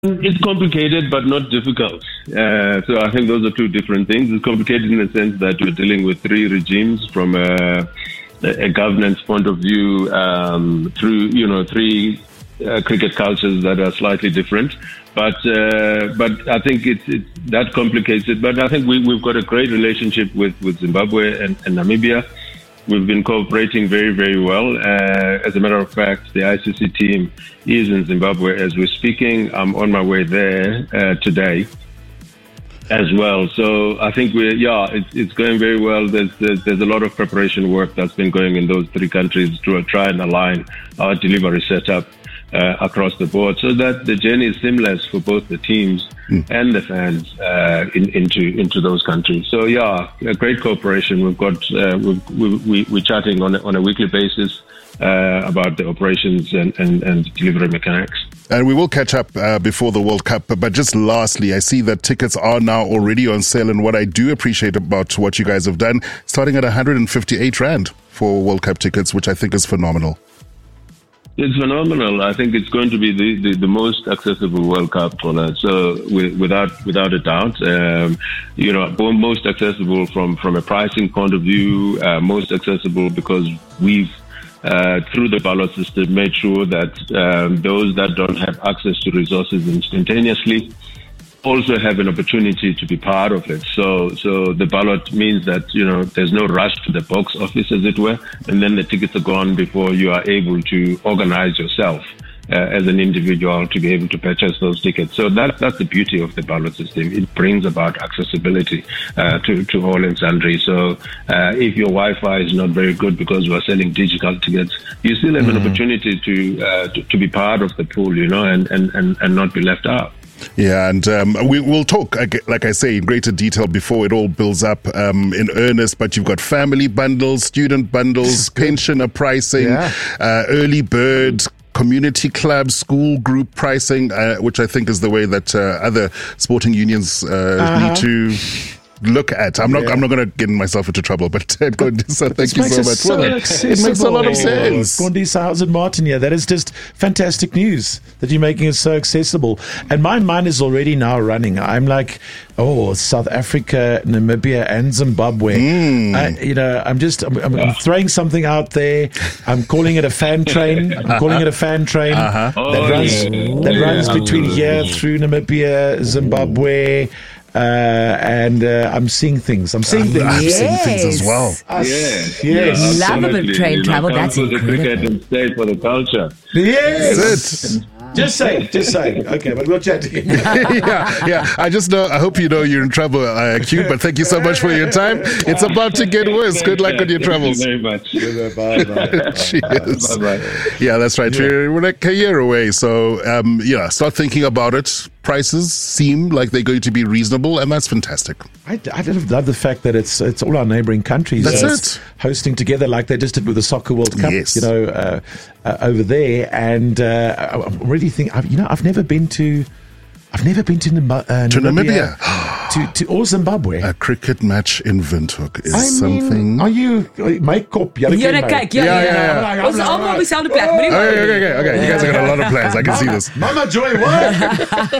It's complicated, but not difficult. So I think those are two different things. It's complicated in the sense that you're dealing with three regimes from a governance point of view, through three cricket cultures that are slightly different. But I think it's that complicates it. But I think we've got a great relationship with Zimbabwe and Namibia. We've been cooperating very, very well. As a matter of fact, the ICC team is in Zimbabwe as we're speaking. I'm on my way there today as well. So I think it's going very well. There's a lot of preparation work that's been going in those three countries to try and align our delivery setup across the board, so that the journey is seamless for both the teams and the fans into those countries. So a great cooperation. We've got we're chatting on a weekly basis about the operations and delivery mechanics. And we will catch up before the World Cup. But just lastly, I see that tickets are now already on sale. And what I do appreciate about what you guys have done, starting at 158 Rand for World Cup tickets, which I think is phenomenal. It's phenomenal. I think it's going to be the most accessible World Cup for so without a doubt, most accessible from a pricing point of view, most accessible because we've through the ballot system made sure that those that don't have access to resources instantaneously also have an opportunity to be part of it. So the ballot means that, there's no rush to the box office, as it were, and then the tickets are gone before you are able to organize yourself as an individual to be able to purchase those tickets. So that's the beauty of the ballot system. It brings about accessibility to all and sundry. So if your Wi-Fi is not very good because we are selling digital tickets, you still have an opportunity to be part of the pool, and not be left out. Yeah, and we'll talk, like I say, in greater detail before it all builds up in earnest. But you've got family bundles, student bundles, pensioner pricing, early bird, community club, school group pricing, which I think is the way that other sporting unions need to look at. I'm not going to get myself into trouble, but Gondisa, thank you so much. It makes a lot of sense. Gondisa, how's it, Martin? Yeah, that is just fantastic news that you're making it so accessible. And my mind is already now running. I'm like, South Africa, Namibia, and Zimbabwe. I'm throwing something out there. I'm calling it a fan train. That runs between here through Namibia, Zimbabwe. And I'm seeing things. I'm seeing things as well. Yes. Love a bit of train travel. That's incredible. Cricket and stay for the culture. Yes. Just say. Okay, but we'll chat again. yeah. I hope you know you're in trouble, Q, but thank you so much for your time. It's about to get worse. Good luck on your travels. Thank you very much. Bye. Cheers. Bye. Yeah, that's right. Yeah. We're like a year away. So, start thinking about it. Prices seem like they're going to be reasonable, and that's fantastic. I love the fact that it's all our neighbouring countries hosting together like they just did with the Soccer World Cup, over there. And I'm really thinking, I've never been to Namibia. Or Zimbabwe. A cricket match in Windhoek is something. Are you my kop? Ja. Ons almal op dieselfde plek. Okay. You guys have got a lot of plans. I can see this. Mama Joy, what?